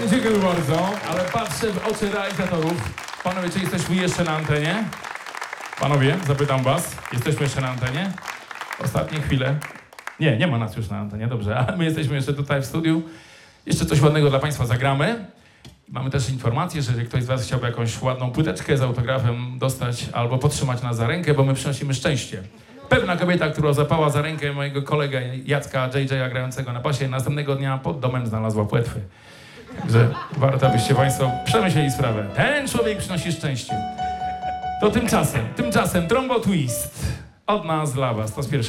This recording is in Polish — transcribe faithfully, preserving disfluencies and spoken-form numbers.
dziękuję bardzo, ale patrzę w oczy realizatorów. Panowie, czy jesteśmy jeszcze na antenie? Panowie, zapytam was, jesteśmy jeszcze na antenie? Ostatnie chwile. Nie, nie ma nas już na antenie, dobrze, ale my jesteśmy jeszcze tutaj w studiu. Jeszcze coś ładnego dla państwa zagramy. Mamy też informację, że jeżeli ktoś z was chciałby jakąś ładną płyteczkę z autografem dostać albo podtrzymać nas za rękę, bo my przynosimy szczęście. Pewna kobieta, która zapała za rękę mojego kolegę Jacka J J grającego na basie, następnego dnia pod domem znalazła płetwy. Także warto, byście państwo przemyśleli sprawę. Ten człowiek przynosi szczęście. To tymczasem, tymczasem Trombo Twist od nas dla was. To z pierwszej